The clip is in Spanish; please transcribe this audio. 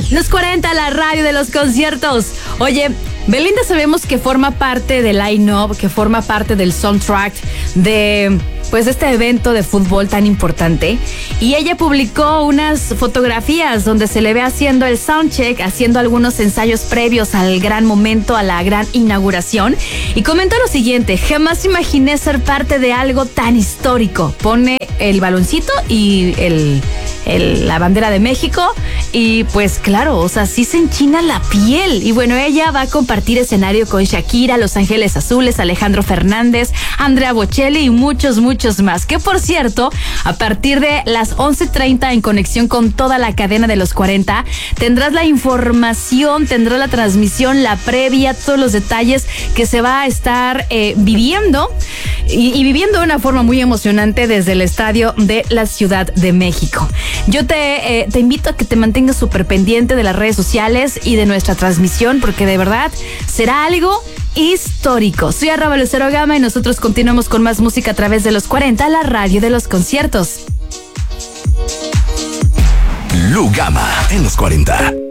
Los 40, la radio de los conciertos. Oye, Belinda sabemos que forma parte del line-up, que forma parte del soundtrack de este evento de fútbol tan importante. Y ella publicó unas fotografías donde se le ve haciendo el soundcheck, haciendo algunos ensayos previos al gran momento, a la gran inauguración. Y comentó lo siguiente: jamás imaginé ser parte de algo tan histórico. Pone el baloncito y la bandera de México. Y pues claro, o sea, sí se enchina la piel. Y bueno, ella va a compartir escenario con Shakira, Los Ángeles Azules, Alejandro Fernández, Andrea Bocelli y muchos más. Que por cierto, a partir de las 11:30 en conexión con toda la cadena de los 40, tendrás la información, tendrás la transmisión, la previa, todos los detalles que se va a estar viviendo y viviendo de una forma muy emocionante desde el estadio de la Ciudad de México. Yo te invito a que te mantengas súper pendiente de las redes sociales y de nuestra transmisión, porque de verdad será algo histórico. Soy @LuceroGama y nosotros continuamos con más música a través de los 40, la radio de los conciertos. Lu Gama en los 40.